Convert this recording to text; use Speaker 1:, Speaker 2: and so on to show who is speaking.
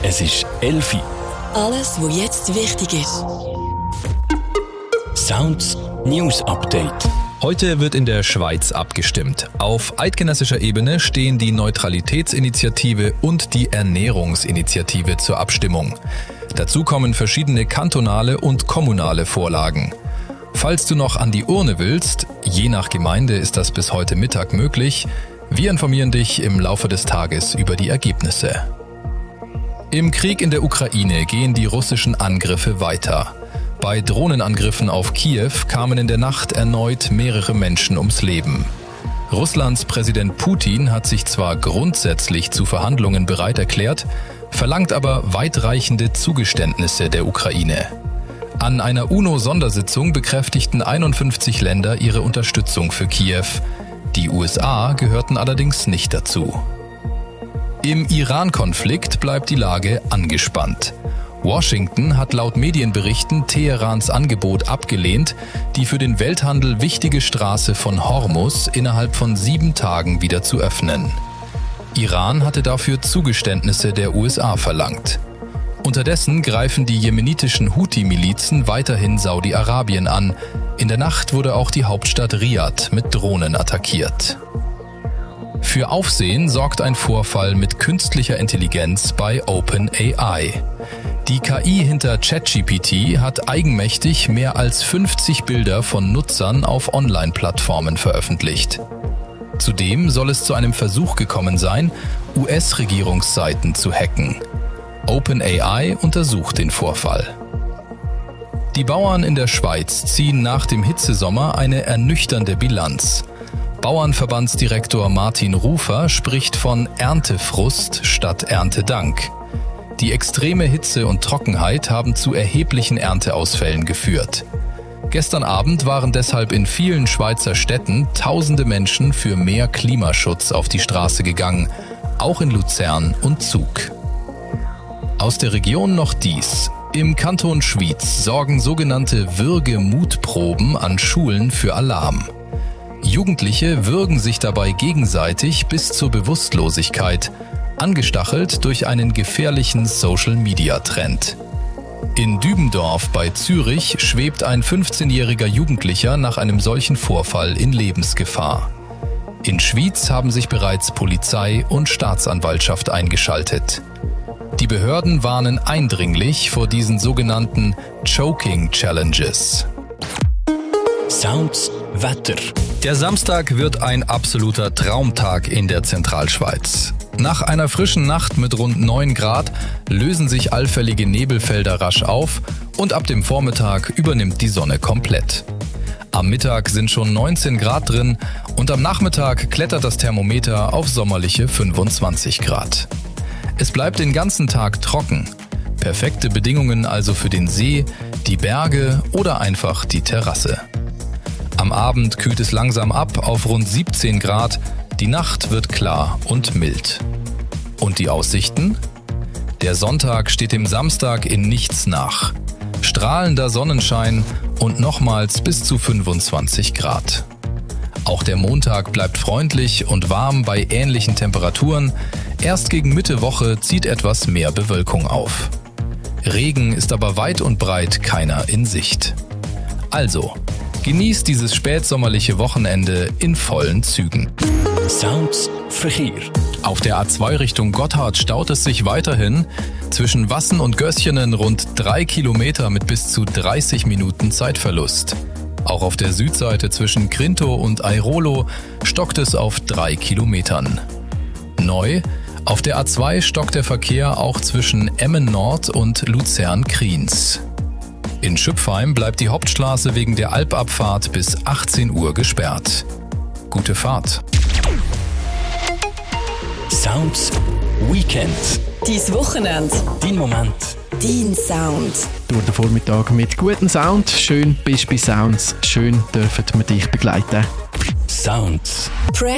Speaker 1: Es ist 11 Uhr.
Speaker 2: Alles, was jetzt wichtig ist.
Speaker 1: Sounds News Update.
Speaker 3: Heute wird in der Schweiz abgestimmt. Auf eidgenössischer Ebene stehen die Neutralitätsinitiative und die Ernährungsinitiative zur Abstimmung. Dazu kommen verschiedene kantonale und kommunale Vorlagen. Falls du noch an die Urne willst, je nach Gemeinde ist das bis heute Mittag möglich, wir informieren dich im Laufe des Tages über die Ergebnisse. Im Krieg in der Ukraine gehen die russischen Angriffe weiter. Bei Drohnenangriffen auf Kiew kamen in der Nacht erneut mehrere Menschen ums Leben. Russlands Präsident Putin hat sich zwar grundsätzlich zu Verhandlungen bereit erklärt, verlangt aber weitreichende Zugeständnisse der Ukraine. An einer UNO-Sondersitzung bekräftigten 51 Länder ihre Unterstützung für Kiew. Die USA gehörten allerdings nicht dazu. Im Iran-Konflikt bleibt die Lage angespannt. Washington hat laut Medienberichten Teherans Angebot abgelehnt, die für den Welthandel wichtige Straße von Hormuz innerhalb von 7 Tagen wieder zu öffnen. Iran hatte dafür Zugeständnisse der USA verlangt. Unterdessen greifen die jemenitischen Houthi-Milizen weiterhin Saudi-Arabien an. In der Nacht wurde auch die Hauptstadt Riad mit Drohnen attackiert. Für Aufsehen sorgt ein Vorfall mit künstlicher Intelligenz bei OpenAI. Die KI hinter ChatGPT hat eigenmächtig mehr als 50 Bilder von Nutzern auf Online-Plattformen veröffentlicht. Zudem soll es zu einem Versuch gekommen sein, US-Regierungsseiten zu hacken. OpenAI untersucht den Vorfall. Die Bauern in der Schweiz ziehen nach dem Hitzesommer eine ernüchternde Bilanz. Bauernverbandsdirektor Martin Rufer spricht von Erntefrust statt Erntedank. Die extreme Hitze und Trockenheit haben zu erheblichen Ernteausfällen geführt. Gestern Abend waren deshalb in vielen Schweizer Städten tausende Menschen für mehr Klimaschutz auf die Straße gegangen, auch in Luzern und Zug. Aus der Region noch dies. Im Kanton Schwyz sorgen sogenannte Würgemutproben an Schulen für Alarm. Jugendliche würgen sich dabei gegenseitig bis zur Bewusstlosigkeit, angestachelt durch einen gefährlichen Social-Media-Trend. In Dübendorf bei Zürich schwebt ein 15-jähriger Jugendlicher nach einem solchen Vorfall in Lebensgefahr. In Schwyz haben sich bereits Polizei und Staatsanwaltschaft eingeschaltet. Die Behörden warnen eindringlich vor diesen sogenannten Choking Challenges.
Speaker 1: Sounds Wetter.
Speaker 3: Der Samstag wird ein absoluter Traumtag in der Zentralschweiz. Nach einer frischen Nacht mit rund 9 Grad lösen sich allfällige Nebelfelder rasch auf und ab dem Vormittag übernimmt die Sonne komplett. Am Mittag sind schon 19 Grad drin und am Nachmittag klettert das Thermometer auf sommerliche 25 Grad. Es bleibt den ganzen Tag trocken. Perfekte Bedingungen also für den See, die Berge oder einfach die Terrasse. Am Abend kühlt es langsam ab auf rund 17 Grad. Die Nacht wird klar und mild. Und die Aussichten? Der Sonntag steht dem Samstag in nichts nach. Strahlender Sonnenschein und nochmals bis zu 25 Grad. Auch der Montag bleibt freundlich und warm bei ähnlichen Temperaturen. Erst gegen Mitte Woche zieht etwas mehr Bewölkung auf. Regen ist aber weit und breit keiner in Sicht. Also, genießt dieses spätsommerliche Wochenende in vollen Zügen.
Speaker 1: Sounds Verkehr.
Speaker 3: Auf der A2 Richtung Gotthard staut es sich weiterhin. Zwischen Wassen und Gößchenen rund 3 Kilometer mit bis zu 30 Minuten Zeitverlust. Auch auf der Südseite zwischen Grintow und Airolo stockt es auf 3 Kilometern. Neu: auf der A2 stockt der Verkehr auch zwischen Emmen Nord und Luzern-Kriens. In Schüpfheim bleibt die Hauptstraße wegen der Alpabfahrt bis 18 Uhr gesperrt. Gute Fahrt.
Speaker 1: Sounds Weekend.
Speaker 2: Dies Wochenende.
Speaker 1: Dein Moment.
Speaker 2: Dein Sound.
Speaker 4: Durch den Vormittag mit gutem Sound. Schön bist du bei Sounds. Schön dürfen wir dich begleiten.
Speaker 1: Sounds.